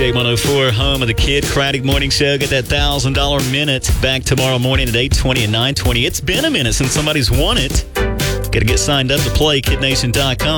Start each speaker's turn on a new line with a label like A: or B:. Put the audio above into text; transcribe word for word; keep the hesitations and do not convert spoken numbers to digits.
A: K one oh four, home of the Kid Craddock Morning Show. Get that one thousand dollars minute back tomorrow morning at eight twenty and nine twenty. It's been a minute since somebody's won it. Got to get signed up to play, kid nation dot com.